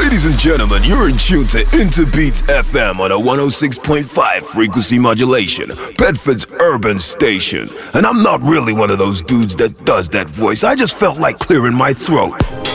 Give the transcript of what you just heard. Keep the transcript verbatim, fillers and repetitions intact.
Ladies and gentlemen, you're in tune to Interbeats F M on a one oh six point five frequency modulation, Bedford's urban station. And I'm not really one of those dudes that does that voice. I just felt like clearing my throat.